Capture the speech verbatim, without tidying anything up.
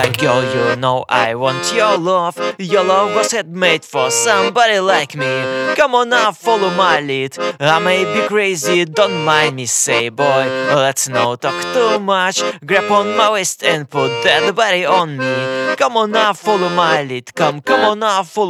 Girl, you know I want your love. Your love was handmade for somebody like me. Come on now, follow my lead. I may be crazy, don't mind me. Say boy, let's not talk too much. Grab on my waist and put that body on me. Come on now, follow my lead. Come, come on now, follow